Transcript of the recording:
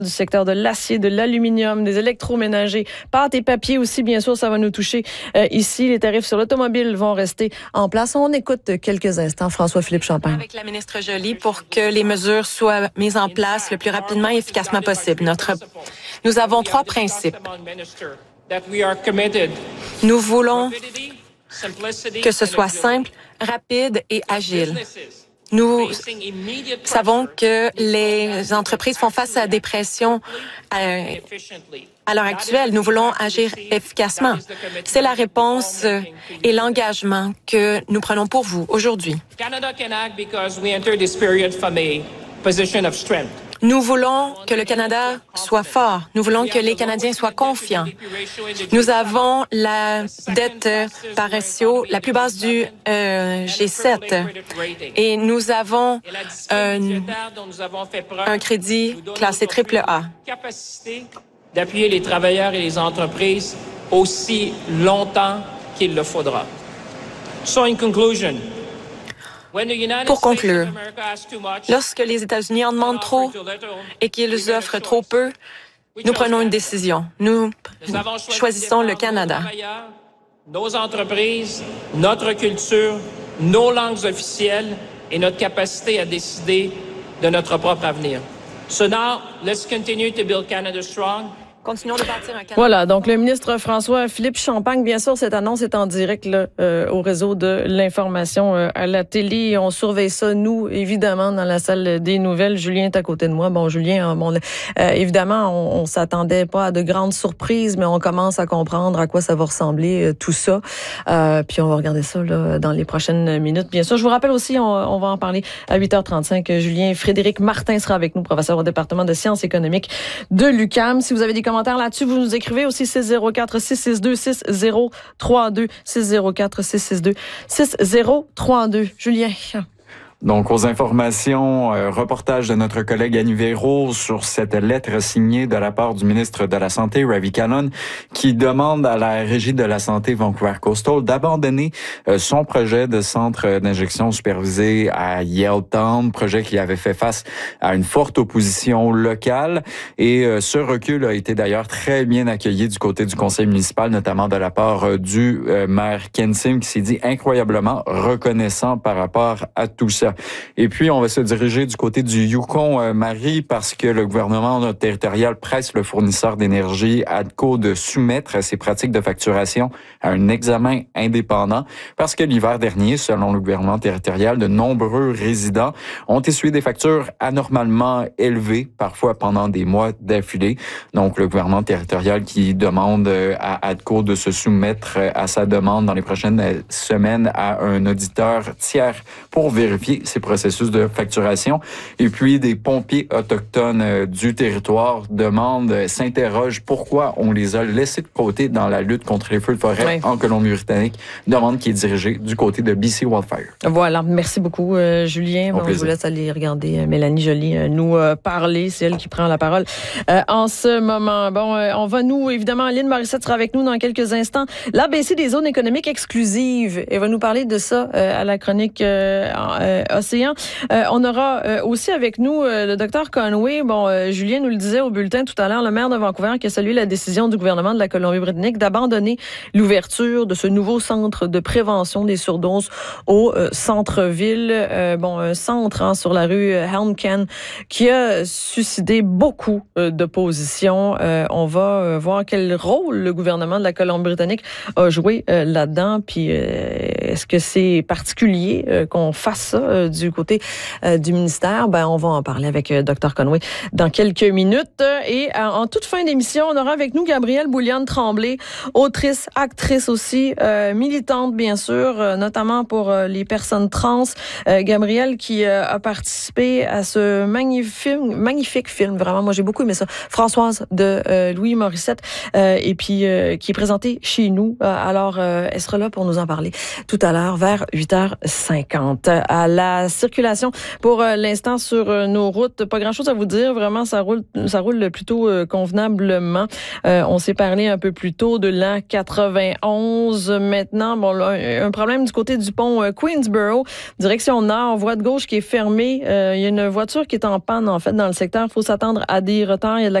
du secteur de l'acier, de l'aluminium, des électroménagers, pâtes et papier aussi, bien sûr, ça va nous toucher ici. Les tarifs sur l'automobile vont rester en place. On écoute quelques instants François-Philippe Champagne. Avec la ministre Joly pour que les mesures soient mises en place le plus rapidement et efficacement possible. Nous avons 3 principes. Nous voulons que ce soit simple, rapide et agile. Nous savons que les entreprises font face à des pressions à l'heure actuelle. Nous voulons agir efficacement. C'est la réponse et l'engagement que nous prenons pour vous aujourd'hui. Nous voulons que le Canada soit fort. Nous voulons que les Canadiens soient confiants. Nous avons la dette par ratio la plus basse du G7 et nous avons un crédit classé AAA. Capacité d'appuyer les travailleurs et les entreprises aussi longtemps qu'il le faudra. So in conclusion, pour conclure, lorsque les États-Unis en demandent trop et qu'ils offrent trop peu, nous prenons une décision. Nous choisissons le Canada. Nos entreprises, notre culture, nos langues officielles et notre capacité à décider de notre propre avenir. So now, let's continue to build Canada strong. Continuons de bâtir un Canada. Voilà, donc le ministre François-Philippe Champagne, bien sûr, cette annonce est en direct là, au réseau de l'information à la télé. On surveille ça, nous, évidemment, dans la salle des nouvelles. Julien est à côté de moi. Bon, Julien, évidemment, on s'attendait pas à de grandes surprises, mais on commence à comprendre à quoi ça va ressembler, tout ça. Puis on va regarder ça là, dans les prochaines minutes. Bien sûr, je vous rappelle aussi, on va en parler à 8h35. Julien Frédéric Martin sera avec nous, professeur au département de sciences économiques de l'UQAM. Si vous avez des commentaires là-dessus, vous nous écrivez aussi 604-662-6032, 604-662-6032. Julien. Donc, aux informations, reportage de notre collègue Annie Véro sur cette lettre signée de la part du ministre de la Santé, Ravi Kahlon, qui demande à la Régie de la Santé Vancouver Coastal d'abandonner son projet de centre d'injection supervisé à Yaletown, projet qui avait fait face à une forte opposition locale. Et ce recul a été d'ailleurs très bien accueilli du côté du conseil municipal, notamment de la part du maire Ken Sim, qui s'est dit incroyablement reconnaissant par rapport à tout ça. Et puis, on va se diriger du côté du Yukon, Marie, parce que le gouvernement territorial presse le fournisseur d'énergie ADCO de soumettre ses pratiques de facturation à un examen indépendant, parce que l'hiver dernier, selon le gouvernement territorial, de nombreux résidents ont essuyé des factures anormalement élevées, parfois pendant des mois d'affilée. Donc, le gouvernement territorial qui demande à ADCO de se soumettre à sa demande dans les prochaines semaines à un auditeur tiers pour vérifier ces processus de facturation. Et puis, des pompiers autochtones du territoire s'interrogent pourquoi on les a laissés de côté dans la lutte contre les feux de forêt en Colombie-Britannique. Demande qui est dirigée du côté de BC Wildfire. Voilà. Merci beaucoup, Julien. Bon, je vous laisse aller regarder Mélanie Joly nous parler. C'est elle qui prend la parole en ce moment. Bon, on va évidemment, Lynn Morissette sera avec nous dans quelques instants. L'ABC des zones économiques exclusives. Elle va nous parler de ça à la chronique Océan. On aura aussi avec nous le docteur Conway. Bon, Julien nous le disait au bulletin tout à l'heure, le maire de Vancouver qui a salué la décision du gouvernement de la Colombie-Britannique d'abandonner l'ouverture de ce nouveau centre de prévention des surdoses au centre-ville. Un centre sur la rue Helmken qui a suscité beaucoup d'opposition. On va voir quel rôle le gouvernement de la Colombie-Britannique a joué là-dedans. Puis est-ce que c'est particulier qu'on fasse ça du côté du ministère? On va en parler avec Dr Conway dans quelques minutes. Et en toute fin d'émission, on aura avec nous Gabrielle Bouliane-Tremblay, autrice, actrice aussi, militante bien sûr, notamment pour les personnes trans. Gabrielle qui a participé à ce magnifique film, vraiment, moi j'ai beaucoup aimé ça, Françoise de Louis Morissette, et puis qui est présenté chez nous. Alors, elle sera là pour nous en parler tout à l'heure vers 8h50. À la la circulation pour l'instant sur nos routes. Pas grand-chose à vous dire. Vraiment, ça roule plutôt convenablement. On s'est parlé un peu plus tôt de l'an 91. Maintenant, bon, un problème du côté du pont Queensborough, direction nord, voie de gauche qui est fermée. Il y a une voiture qui est en panne, en fait, dans le secteur. Il faut s'attendre à des retards. Il y a de la